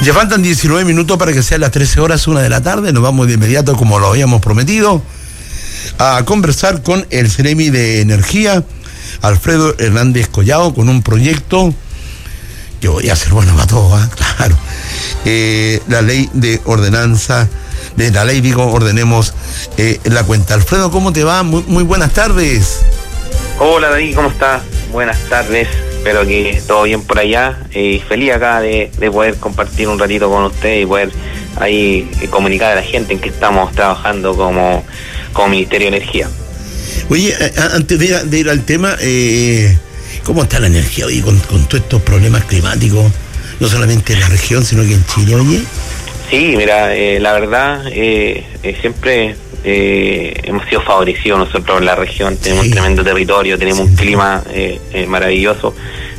Ya faltan 19 minutos para que sean las 13 horas, 1 de la tarde. Nos vamos de inmediato, como lo habíamos prometido, a conversar con el Ceremi de Energía, Alfredo Hernández Collado, con un proyecto que voy a hacer bueno para todos, claro. La ley de ordenanza, ordenemos la cuenta. Alfredo, ¿cómo te va? Muy buenas tardes. Hola David, ¿cómo estás? Buenas tardes. Espero que todo bien por allá. Feliz acá de poder compartir un ratito con usted y poder ahí comunicar a la gente en que estamos trabajando como Ministerio de Energía. Oye, antes de ir al tema, ¿cómo está la energía hoy con todos estos problemas climáticos? No solamente en la región, sino que en Chile, oye. Sí, mira, la verdad, siempre hemos sido favorecidos nosotros en la región. Tenemos un tremendo territorio, tenemos un clima maravilloso,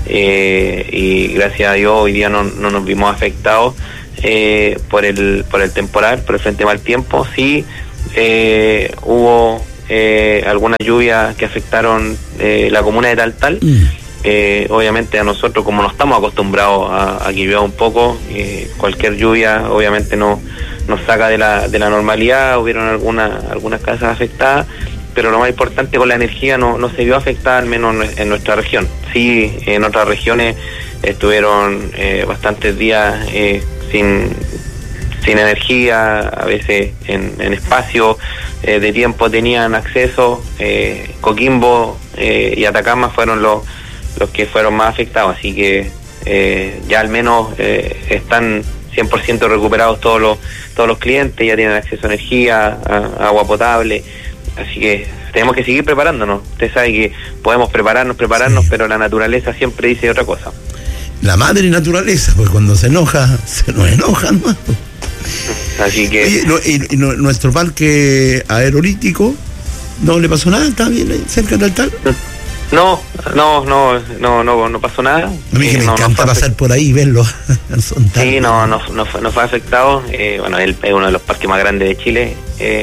y gracias a Dios hoy día no nos vimos afectados por el temporal, por el frente mal tiempo. Sí, hubo algunas lluvias que afectaron la comuna de Taltal. Obviamente a nosotros, como no estamos acostumbrados a que llueva un poco, cualquier lluvia obviamente nos saca de la normalidad. Hubieron algunas casas afectadas, pero lo más importante, con la energía no se vio afectada, al menos en nuestra región. Sí, en otras regiones estuvieron bastantes días sin energía, a veces en espacio de tiempo tenían acceso. Coquimbo y Atacama fueron los que fueron más afectados, así que ya al menos están 100% recuperados todos los clientes, ya tienen acceso a energía, a agua potable, así que tenemos que seguir preparándonos. Usted sabe que podemos prepararnos, sí, pero la naturaleza siempre dice otra cosa. La madre naturaleza, pues cuando se enoja, se nos enoja, ¿no? Así que... Oye, nuestro parque aerolítico, ¿no le pasó nada? ¿Está bien cerca del tal? No pasó nada. A mí que me encanta pasar por ahí y verlo. Sí, no fue afectado. Bueno, él es uno de los parques más grandes de Chile,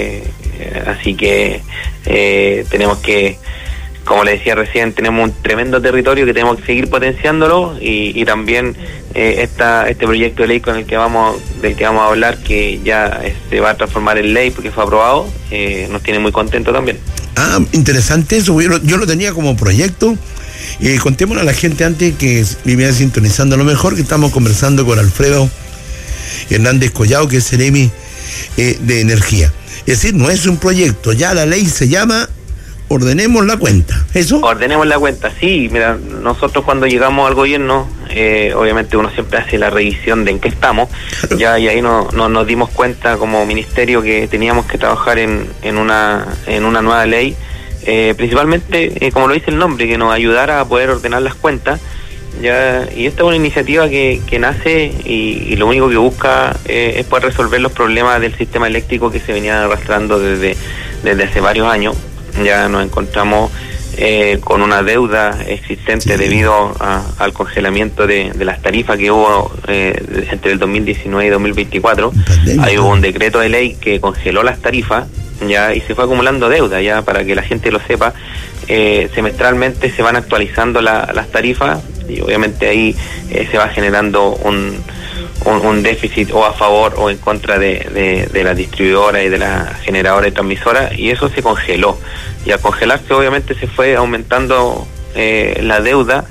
así que tenemos que, como le decía recién, tenemos un tremendo territorio que tenemos que seguir potenciándolo, y también este proyecto de ley del que vamos a hablar, que ya se va a transformar en ley porque fue aprobado, nos tiene muy contentos también. Interesante eso. Yo lo tenía como proyecto. Contémosle a la gente, antes que me vaya sintonizando, a lo mejor que estamos conversando con Alfredo Hernández Collado, que es Ceremi de Energía. Es decir, no es un proyecto, ya la ley se llama Ordenemos la Cuenta. ¿Eso? Ordenemos la Cuenta, sí. Mira, nosotros cuando llegamos al gobierno, obviamente uno siempre hace la revisión de en qué estamos. Claro. Ya, y ahí nos dimos cuenta como ministerio que teníamos que trabajar en una nueva ley, principalmente, como lo dice el nombre, que nos ayudara a poder ordenar las cuentas. Ya, y esta es una iniciativa que nace y lo único que busca es poder resolver los problemas del sistema eléctrico que se venían arrastrando desde hace varios años. Ya nos encontramos con una deuda existente, sí, debido al congelamiento de las tarifas que hubo entre el 2019 y 2024. Ahí hubo un decreto de ley que congeló las tarifas, ya, y se fue acumulando deuda. Ya, para que la gente lo sepa, semestralmente se van actualizando las tarifas, y obviamente ahí se va generando un déficit o a favor o en contra de la distribuidora y de la generadora y transmisora, y eso se congeló. Y al congelarse, obviamente se fue aumentando la deuda,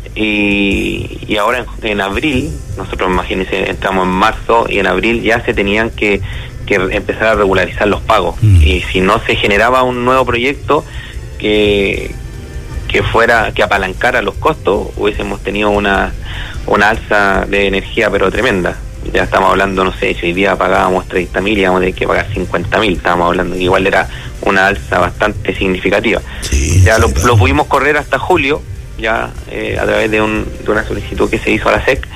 y ahora en abril, nosotros, imagínense, entramos en marzo, y en abril ya se tenían que empezar a regularizar los pagos. Y si no se generaba un nuevo proyecto que apalancara los costos, hubiésemos tenido una alza de energía pero tremenda. Ya estamos hablando, no sé, si hoy día pagábamos 30.000 y íbamos a tener que pagar 50.000, estábamos hablando que igual era una alza bastante significativa. Sí, ya lo pudimos correr hasta julio, ya a través de una solicitud que se hizo a la SEC,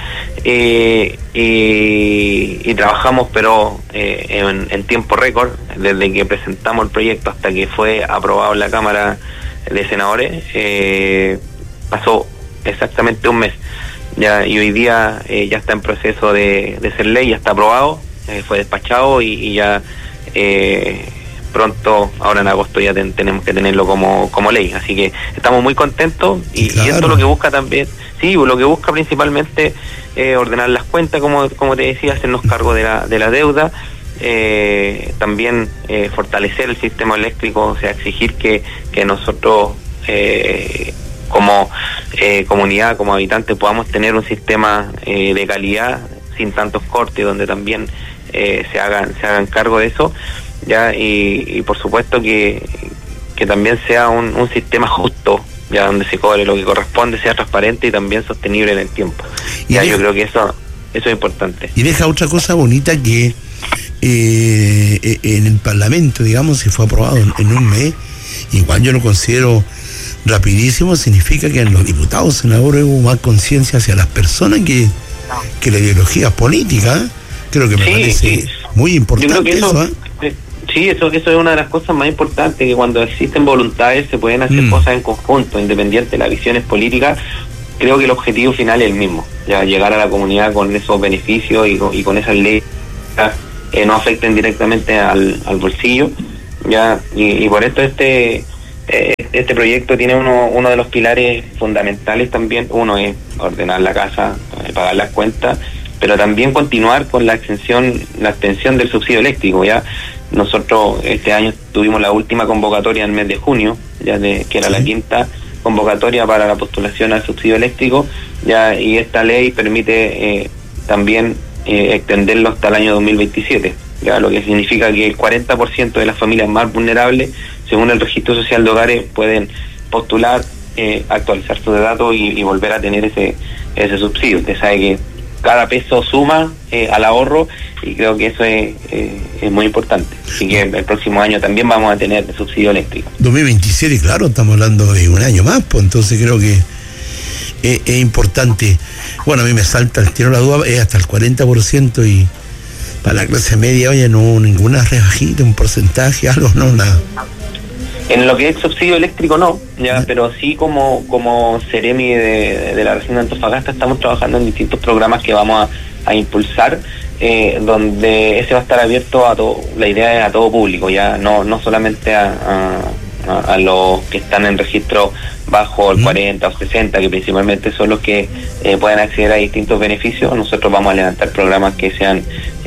y trabajamos, pero en tiempo récord, desde que presentamos el proyecto hasta que fue aprobado en la Cámara de Senadores, pasó exactamente un mes. Ya, y hoy día ya está en proceso de ser ley, ya está aprobado, fue despachado, y ya pronto, ahora en agosto, ya tenemos que tenerlo como ley. Así que estamos muy contentos, y, claro, y esto lo que busca también, Sí, lo que busca principalmente ordenar las cuentas, como te decía, hacernos cargo de la deuda, también fortalecer el sistema eléctrico, o sea, exigir que nosotros como comunidad, como habitantes, podamos tener un sistema de calidad sin tantos cortes, donde también se hagan cargo de eso, ya, y por supuesto que también sea un sistema justo, ya, donde se cobre lo que corresponde, sea transparente y también sostenible en el tiempo. Ya, yo creo que eso es importante. Y deja otra cosa bonita que en el Parlamento, digamos, se fue aprobado en un mes, igual yo lo considero rapidísimo. Significa que en los diputados, senadores, hubo más conciencia hacia las personas que la ideología política. Creo que me parece muy importante eso. Sí, eso es una de las cosas más importantes, que cuando existen voluntades se pueden hacer cosas en conjunto, independiente de las visiones políticas. Creo que el objetivo final es el mismo, ya, llegar a la comunidad con esos beneficios y con esas leyes que no afecten directamente al bolsillo, ya, y por esto este proyecto tiene uno de los pilares fundamentales también. Uno es ordenar la casa, pagar las cuentas, pero también continuar con la extensión del subsidio eléctrico. Ya nosotros este año tuvimos la última convocatoria en el mes de junio, que era la quinta convocatoria para la postulación al subsidio eléctrico, ya, y esta ley permite también extenderlo hasta el año 2027, ya, lo que significa que el 40% de las familias más vulnerables, según el Registro Social de Hogares, pueden postular, actualizar sus datos y volver a tener ese subsidio. Usted sabe que cada peso suma al ahorro, y creo que eso es muy importante. Así que el próximo año también vamos a tener subsidio eléctrico. 2027, claro, estamos hablando de un año más, pues entonces creo que es importante. Bueno, a mí me salta el tiro la duda, es hasta el 40%, y para la clase media, oye, no ninguna rebajita, un porcentaje, algo, no, nada. En lo que es subsidio eléctrico no, ya, pero sí como Ceremi de la región de Antofagasta estamos trabajando en distintos programas que vamos a impulsar, donde ese va a estar abierto a todo. La idea es a todo público, ya, no solamente a los que están en registro bajo el 40 o 60, que principalmente son los que pueden acceder a distintos beneficios. Nosotros vamos a levantar programas que sean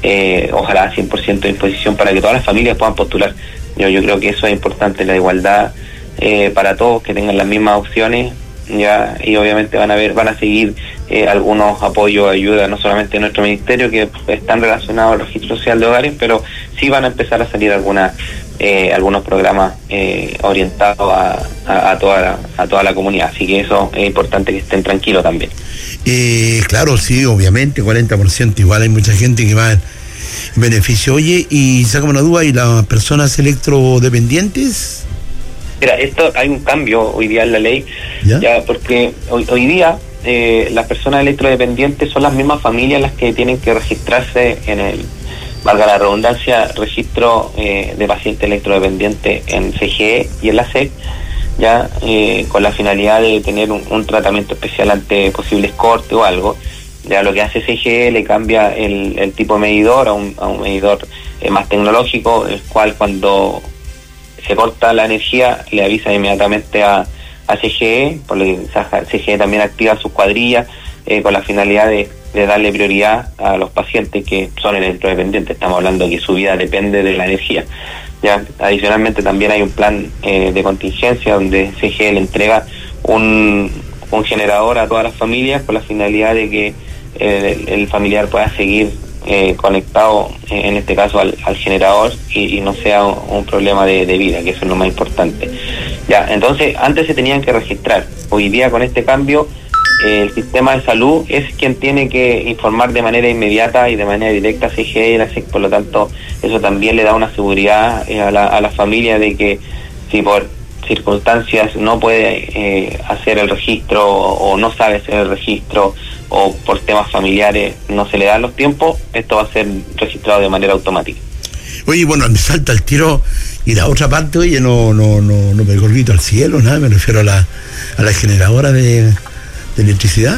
ojalá 100% de disposición para que todas las familias puedan postular. Yo creo que eso es importante, la igualdad para todos, que tengan las mismas opciones, ya, y obviamente van a seguir algunos apoyos, ayudas, no solamente de nuestro ministerio, que están relacionados al Registro Social de Hogares, pero sí van a empezar a salir algunos programas orientados a toda la comunidad. Así que eso es importante, que estén tranquilos también. Claro, sí, obviamente, 40%, igual hay mucha gente que va en beneficio. Oye, y sácame una duda, ¿y las personas electrodependientes? Mira, hay un cambio hoy día en la ley, ya porque hoy día las personas electrodependientes son las mismas familias las que tienen que registrarse en el, valga la redundancia, registro de paciente electrodependiente en CGE y en la SEC, ya, con la finalidad de tener un tratamiento especial ante posibles cortes o algo. Ya lo que hace CGE, le cambia el tipo de medidor a un medidor más tecnológico, el cual cuando se corta la energía le avisa inmediatamente a CGE, por lo que CGE también activa sus cuadrillas con la finalidad de darle prioridad a los pacientes que son electrodependientes. Estamos hablando que su vida depende de la energía. Ya, adicionalmente también hay un plan de contingencia donde CGE le entrega un generador a todas las familias con la finalidad de que el familiar pueda seguir conectado, en este caso al generador, y no sea un problema de vida, que eso es lo más importante. Ya, entonces antes se tenían que registrar. Hoy día, con este cambio, el sistema de salud es quien tiene que informar de manera inmediata y de manera directa a CGE y a la SEC. Por lo tanto, eso también le da una seguridad a la familia de que si por circunstancias no puede hacer el registro o no sabe hacer el registro, o por temas familiares no se le dan los tiempos, esto va a ser registrado de manera automática. Oye, bueno, me salta el tiro, y la otra parte, oye, no pegó el grito al cielo, nada, me refiero a la generadora de electricidad.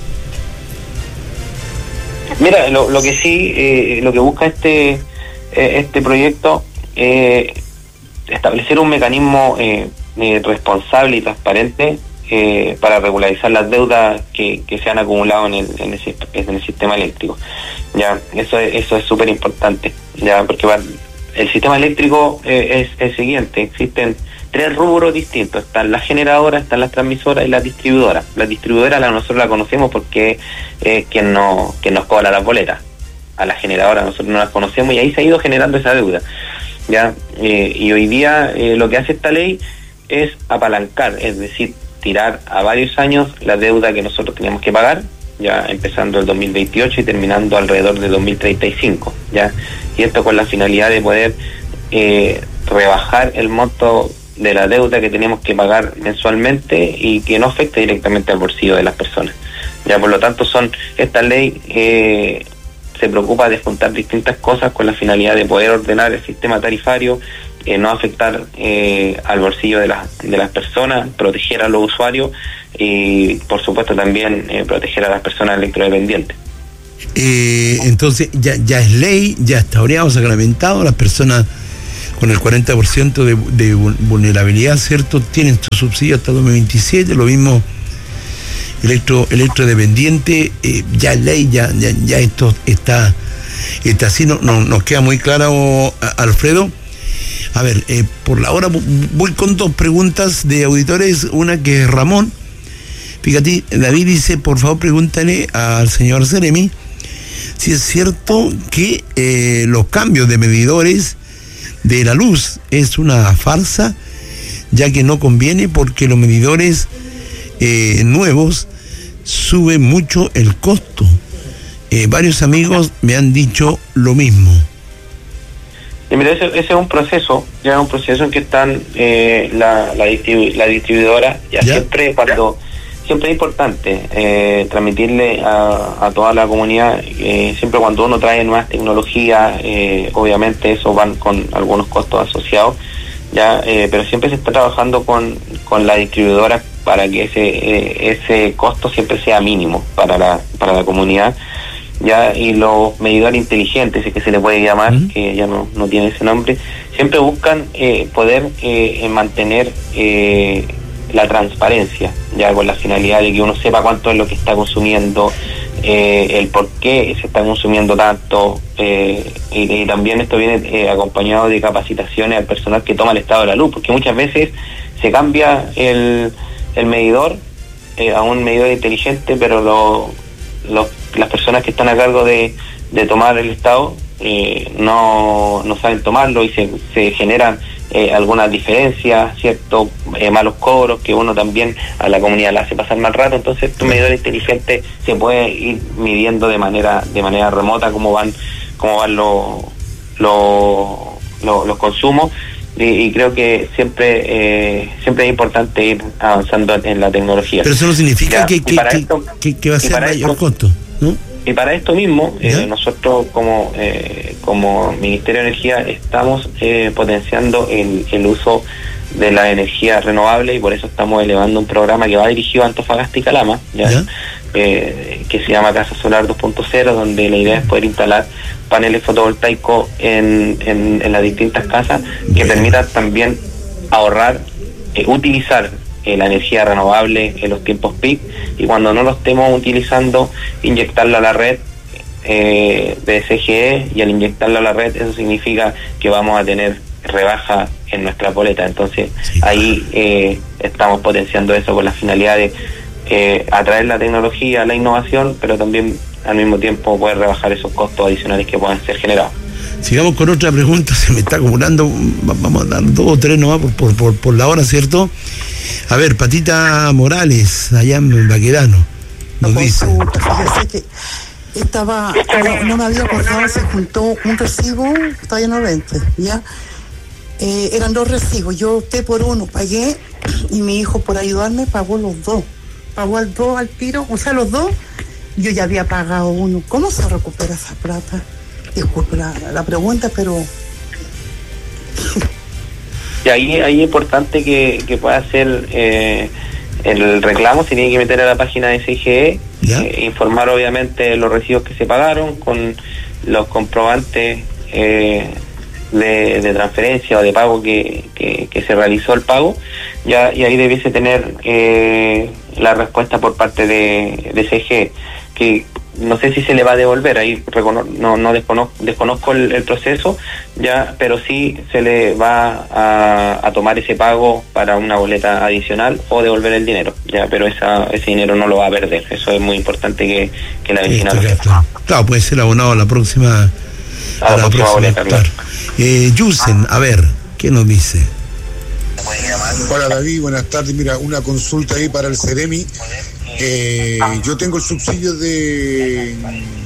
Mira, lo que sí, lo que busca este proyecto, establecer un mecanismo responsable y transparente para regularizar las deudas que se han acumulado en el sistema eléctrico. Ya, eso es súper importante, ya, porque el sistema eléctrico es el siguiente: existen 3 rubros distintos. Están las generadoras, están las transmisoras y las distribuidoras. Las distribuidoras nosotros la conocemos porque es quien nos cobra las boletas. A las generadoras nosotros no las conocemos y ahí se ha ido generando esa deuda. Ya, y hoy día lo que hace esta ley es apalancar, es decir, tirar a varios años la deuda que nosotros teníamos que pagar, ya empezando el 2028 y terminando alrededor de 2035, ya, y esto con la finalidad de poder rebajar el monto de la deuda que tenemos que pagar mensualmente y que no afecte directamente al bolsillo de las personas. Ya, por lo tanto, esta ley se preocupa de juntar distintas cosas con la finalidad de poder ordenar el sistema tarifario, no afectar al bolsillo de las personas, proteger a los usuarios y, por supuesto, también proteger a las personas electrodependientes. Entonces, ya es ley, ya está oreado, sacramentado, las personas con el 40% de vulnerabilidad, ¿cierto?, tienen su subsidio hasta 2027, lo mismo electrodependiente, ya es ley, ya esto está así, nos queda muy claro, Alfredo. A ver, por la hora voy con 2 preguntas de auditores, una que es Ramón. Fíjate, David dice, por favor pregúntale al señor Seremi si es cierto que los cambios de medidores de la luz es una farsa, ya que no conviene porque los medidores nuevos suben mucho el costo. Varios amigos me han dicho lo mismo. Y mira, ese es un proceso, ya un proceso en que están la distribuidora, siempre es importante transmitirle a toda la comunidad, siempre cuando uno trae nuevas tecnologías, obviamente eso van con algunos costos asociados, ya, pero siempre se está trabajando con la distribuidora para que ese costo siempre sea mínimo para la comunidad. Ya, y los medidores inteligentes, es que se le puede llamar, que ya no tiene ese nombre, siempre buscan poder mantener la transparencia, ya, con la finalidad de que uno sepa cuánto es lo que está consumiendo, el por qué se está consumiendo tanto, y también esto viene acompañado de capacitaciones al personal que toma el estado de la luz, porque muchas veces se cambia el medidor a un medidor inteligente, pero las personas que están a cargo de tomar el estado no saben tomarlo y se generan algunas diferencias, ciertos malos cobros que uno también a la comunidad le hace pasar mal rato. Entonces estos medidores inteligentes se puede ir midiendo de manera remota cómo van los consumos, y creo que siempre es importante ir avanzando en la tecnología. Pero eso no significa que va a ser mayor costo, ¿no? Y para esto mismo, nosotros como Ministerio de Energía estamos potenciando el uso de la energía renovable, y por eso estamos elevando un programa que va dirigido a Antofagasta y Calama, que se llama Casa Solar 2.0, donde la idea es poder instalar paneles fotovoltaicos en las distintas casas que permitan también ahorrar, utilizar la energía renovable en los tiempos peak, y cuando no lo estemos utilizando, inyectarlo a la red de CGE, y al inyectarlo a la red eso significa que vamos a tener rebaja en nuestra boleta. Entonces ahí estamos potenciando eso con la finalidad de atraer la tecnología, la innovación, pero también al mismo tiempo poder rebajar esos costos adicionales que puedan ser generados. Sigamos con otra pregunta, se me está acumulando, vamos a dar 2 o 3 nomás por la hora, ¿cierto? A ver, Patita Morales, allá en Baquedano, nos dice. Fíjese que no me había acordado, se juntó un recibo, está lleno de 20, ¿ya? Eran 2 recibos, yo opté por uno, pagué, y mi hijo, por ayudarme, pagó los 2. Pagó al 2 al tiro, o sea, los 2, yo ya había pagado uno. ¿Cómo se recupera esa plata? Disculpe la pregunta, pero... Y ahí es importante que pueda hacer el reclamo, se tiene que meter a la página de CGE, informar obviamente los recibos que se pagaron con los comprobantes de transferencia o de pago que se realizó el pago, ya, y ahí debiese tener la respuesta por parte de CGE, que no sé si se le va a devolver, ahí desconozco el proceso, ya, pero sí se le va a tomar ese pago para una boleta adicional o devolver el dinero, ya, pero ese dinero no lo va a perder. Eso es muy importante que la vecina lo sepa. Claro, puede ser abonado a la próxima boleta, claro. Yusen, a ver, ¿qué nos dice? Hola David, buenas tardes. Mira, una consulta ahí para el Ceremi. Yo tengo el subsidio de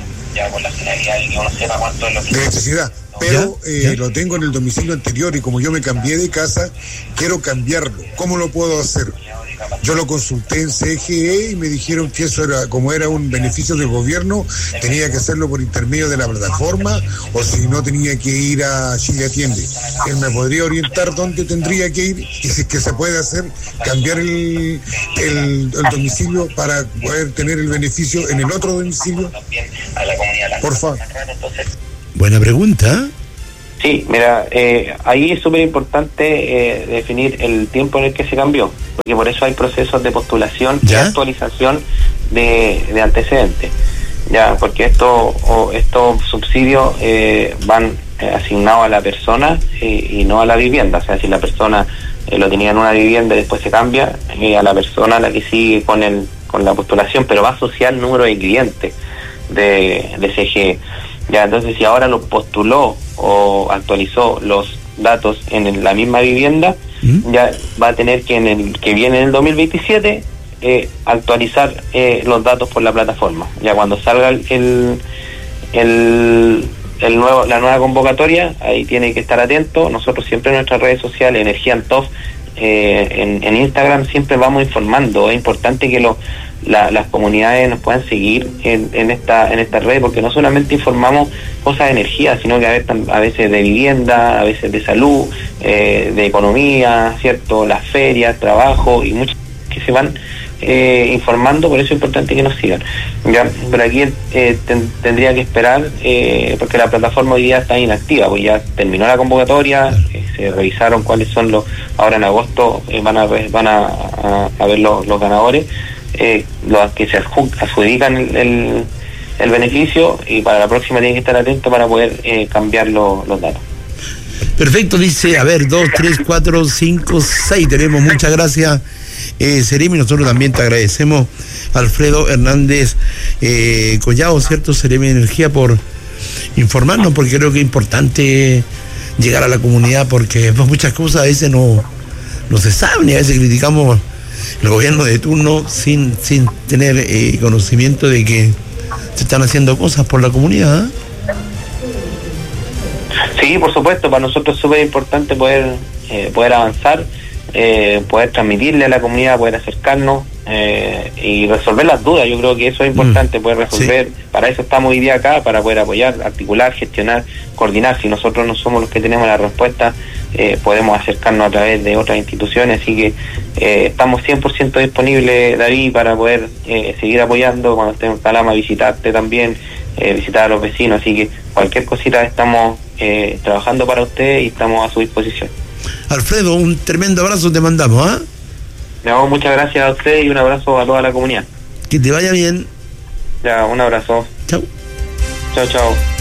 electricidad, pero lo tengo en el domicilio anterior y como yo me cambié de casa, quiero cambiarlo. ¿Cómo lo puedo hacer? Yo lo consulté en CGE y me dijeron que eso era, como era un beneficio del gobierno, tenía que hacerlo por intermedio de la plataforma, o si no tenía que ir a Chile Atiende. ¿Él me podría orientar dónde tendría que ir? Y si es que se puede hacer, cambiar el domicilio para poder tener el beneficio en el otro domicilio. Por favor. Buena pregunta. Sí, mira, ahí es súper importante definir el tiempo en el que se cambió, porque por eso hay procesos de postulación y actualización de antecedentes, ya, porque estos subsidios van asignados a la persona y no a la vivienda. O sea, si la persona lo tenía en una vivienda y después se cambia, a la persona la que sigue con la postulación, pero va a asociar el número de clientes de CGE. Ya, entonces si ahora lo postuló o actualizó los datos en la misma vivienda, ya va a tener que que viene en el 2027 actualizar los datos por la plataforma. Ya cuando salga la nueva convocatoria, ahí tiene que estar atento. Nosotros siempre en nuestras redes sociales, Energía Antov, en Instagram, siempre vamos informando. Es importante que las comunidades nos puedan seguir en esta red, porque no solamente informamos cosas de energía, sino que a veces de vivienda, a veces de salud, de economía, ¿cierto? Las ferias, trabajo y muchas que se van informando. Por eso es importante que nos sigan. Ya, pero aquí tendría que esperar, porque la plataforma hoy día está inactiva, pues ya terminó la convocatoria, se revisaron cuáles son ahora en agosto van a ver los ganadores, los que se adjudican el beneficio, y para la próxima tienen que estar atentos para poder cambiar los datos. Perfecto, dice, a ver, 2, 3, 4, 5, 6, tenemos, muchas gracias, Ceremi. Nosotros también te agradecemos, Alfredo Hernández Collado, ¿cierto? Ceremi de Energía, por informarnos, porque creo que es importante llegar a la comunidad, porque muchas cosas a veces no se saben, y a veces criticamos el gobierno de turno sin tener conocimiento de que se están haciendo cosas por la comunidad. Sí, por supuesto, para nosotros es súper importante poder avanzar, poder transmitirle a la comunidad, poder acercarnos y resolver las dudas. Yo creo que eso es importante, poder resolver. Sí. Para eso estamos hoy día acá, para poder apoyar, articular, gestionar, coordinar. Si nosotros no somos los que tenemos la respuesta, podemos acercarnos a través de otras instituciones. Así que estamos 100% disponibles, David, para poder seguir apoyando. Cuando estemos en Calama, visitarte también, visitar a los vecinos. Así que cualquier cosita estamos trabajando para usted y estamos a su disposición. Alfredo, un tremendo abrazo te mandamos, ¿ah? Muchas gracias a usted y un abrazo a toda la comunidad. Que te vaya bien. Ya, un abrazo. Chau. Chao.